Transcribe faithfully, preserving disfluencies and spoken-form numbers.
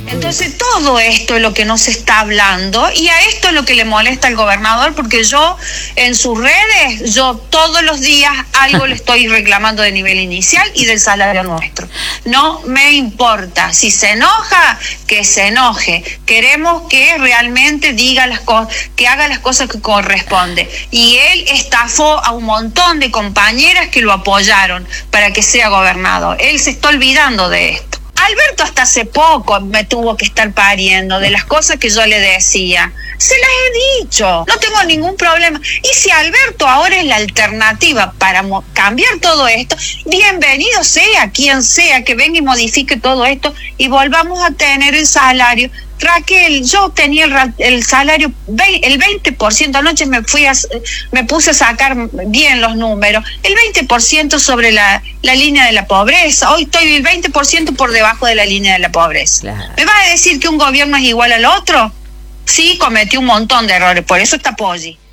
Entonces todo esto es lo que no se está hablando y a esto es lo que le molesta al gobernador, porque yo en sus redes, yo todos los días algo le estoy reclamando de nivel inicial y del salario nuestro. No me importa, si se enoja, que se enoje. Queremos que realmente diga las cosas, que haga las cosas que corresponde. Y él estafó a un montón de compañeras que lo apoyaron para que sea gobernador. Él se está olvidando de esto. Alberto hasta hace poco me tuvo que estar pariendo de las cosas que yo le decía. Se las he dicho, no tengo ningún problema. Y si Alberto ahora es la alternativa para mo- cambiar todo esto, bienvenido sea quien sea que venga y modifique todo esto y volvamos a tener el salario. Raquel, yo tenía el, ra- el salario, ve- el veinte por ciento, anoche me fui a, me puse a sacar bien los números, el veinte por ciento sobre la, la línea de la pobreza. Hoy estoy el veinte por ciento por debajo de la línea de la pobreza. Claro. ¿Me vas a decir que un gobierno es igual al otro? Sí, cometió un montón de errores, por eso está Poggi.